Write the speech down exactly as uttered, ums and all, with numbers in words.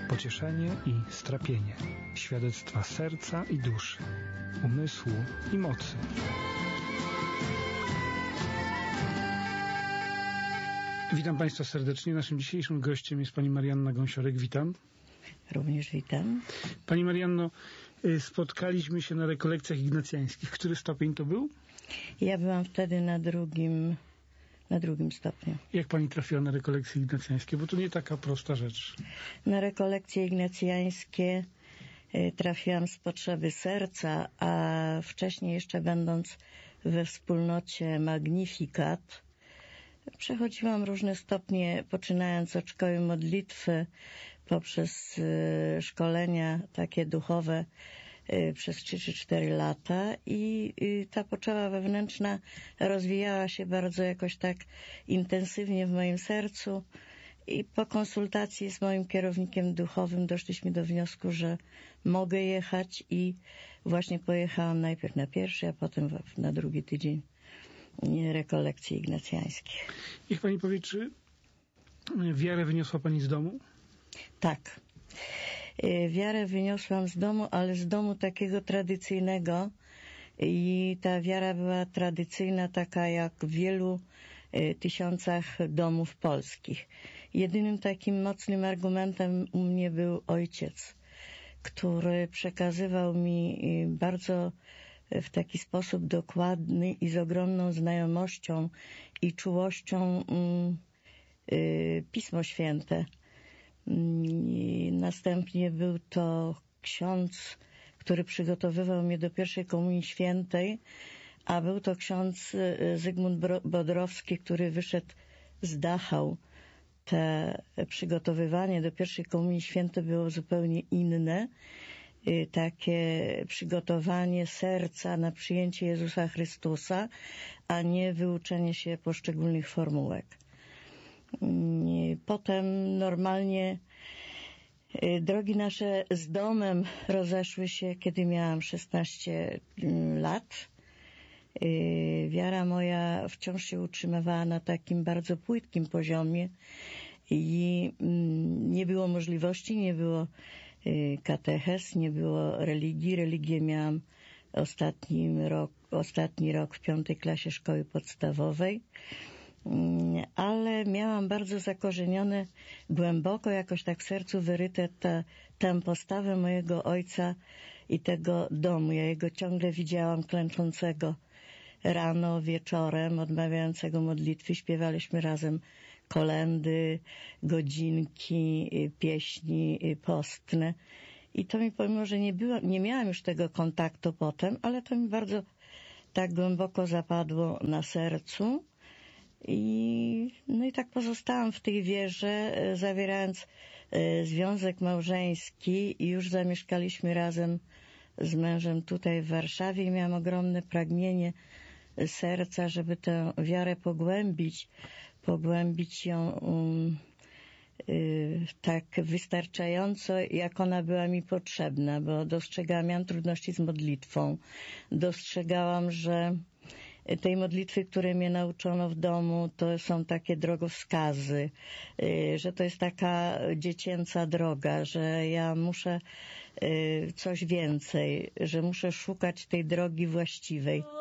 pocieszenie i strapienie, świadectwa serca i duszy, umysłu i mocy. Witam Państwa serdecznie. Naszym dzisiejszym gościem jest pani Marianna Gąsiorek. Witam. Również witam. Pani Marianno, spotkaliśmy się na rekolekcjach ignacjańskich. Który stopień to był? Ja byłam wtedy na drugim, na drugim stopniu. Jak pani trafiła na rekolekcje ignacjańskie? Bo to nie taka prosta rzecz. Na rekolekcje ignacjańskie trafiłam z potrzeby serca, a wcześniej jeszcze będąc we wspólnocie Magnificat, przechodziłam różne stopnie, poczynając od szkoły modlitwy, poprzez y, szkolenia takie duchowe y, przez trzy czy cztery lata i y, ta potrzeba wewnętrzna rozwijała się bardzo jakoś tak intensywnie w moim sercu i po konsultacji z moim kierownikiem duchowym doszliśmy do wniosku, że mogę jechać i właśnie pojechałam najpierw na pierwszy, a potem na drugi tydzień rekolekcji ignacjańskich. Niech pani powie, czy wiarę wyniosła pani z domu? Tak. Wiarę wyniosłam z domu, ale z domu takiego tradycyjnego i ta wiara była tradycyjna, taka jak w wielu tysiącach domów polskich. Jedynym takim mocnym argumentem u mnie był ojciec, który przekazywał mi bardzo w taki sposób dokładny i z ogromną znajomością i czułością y, Pismo Święte. I następnie był to ksiądz, który przygotowywał mnie do pierwszej komunii świętej, a był to ksiądz Zygmunt Bodrowski, który wyszedł z Dachau. Te przygotowywanie do pierwszej komunii świętej było zupełnie inne. Takie przygotowanie serca na przyjęcie Jezusa Chrystusa, a nie wyuczenie się poszczególnych formułek. Potem normalnie drogi nasze z domem rozeszły się, kiedy miałam szesnaście lat. Wiara moja wciąż się utrzymywała na takim bardzo płytkim poziomie i nie było możliwości, nie było katechez, nie było religii. Religię miałam ostatni rok, ostatni rok w piątej klasie szkoły podstawowej, ale miałam bardzo zakorzenione głęboko, jakoś tak w sercu wyryte ta, tę postawę mojego ojca i tego domu. Ja jego ciągle widziałam klęczącego rano, wieczorem, odmawiającego modlitwy. Śpiewaliśmy razem kolędy, godzinki, pieśni postne. I to mi, pomimo że nie było, nie miałam już tego kontaktu potem, ale to mi bardzo tak głęboko zapadło na sercu. I, no i tak pozostałam w tej wierze, zawierając e, związek małżeński i już zamieszkaliśmy razem z mężem tutaj w Warszawie i miałam ogromne pragnienie serca, żeby tę wiarę pogłębić, pogłębić ją um, y, tak wystarczająco, jak ona była mi potrzebna, bo dostrzegałam, miałam trudności z modlitwą. Dostrzegałam, że tej modlitwy, które mnie nauczono w domu, to są takie drogowskazy, że to jest taka dziecięca droga, że ja muszę coś więcej, że muszę szukać tej drogi właściwej.